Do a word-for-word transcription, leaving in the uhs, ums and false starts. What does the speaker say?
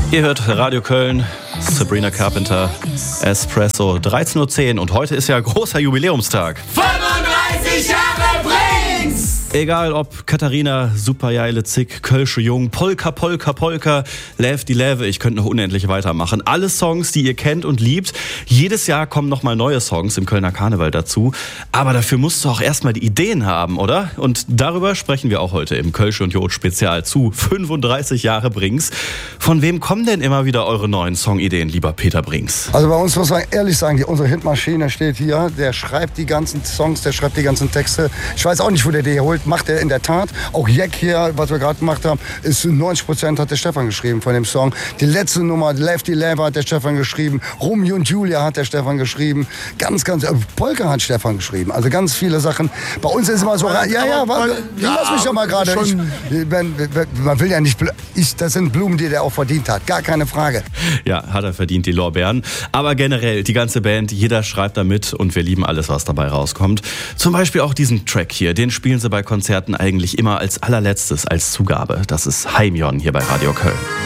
Ihr hört Radio Köln, Sabrina Carpenter, Espresso, dreizehn Uhr zehn und heute ist ja großer Jubiläumstag. fünfunddreißig Jahre bringt's! Egal ob Katharina, Supergeile Zick, Kölsche Jung, Polka, Polka, Polka, Lev die Leve, ich könnte noch unendlich weitermachen. Alle Songs, die ihr kennt und liebt. Jedes Jahr kommen nochmal neue Songs im Kölner Karneval dazu. Aber dafür musst du auch erstmal die Ideen haben, oder? Und darüber sprechen wir auch heute im Kölsche und Jod Spezial zu fünfunddreißig Jahre Brings. Von wem kommen denn immer wieder eure neuen Songideen, lieber Peter Brings? Also bei uns muss man ehrlich sagen, die, unsere Hitmaschine steht hier. Der schreibt die ganzen Songs, der schreibt die ganzen Texte. Ich weiß auch nicht, wo der die holt. Macht er in der Tat. Auch Jack hier, was wir gerade gemacht haben, ist neunzig Prozent hat der Stefan geschrieben von dem Song. Die letzte Nummer, Lefty Lever hat der Stefan geschrieben. Romeo und Julia hat der Stefan geschrieben. Ganz, ganz, äh, Polka hat Stefan geschrieben. Also ganz viele Sachen. Bei uns ist immer so, ja, ja, warte, ja, lass mich doch mal gerade. Man will ja nicht, ich, das sind Blumen, die der auch verdient hat. Gar keine Frage. Ja, hat er verdient, die Lorbeeren. Aber generell, die ganze Band, jeder schreibt da mit und wir lieben alles, was dabei rauskommt. Zum Beispiel auch diesen Track hier, den spielen sie bei Konzerten eigentlich immer als allerletztes, als Zugabe. Das ist Heimjon hier bei Radio Köln.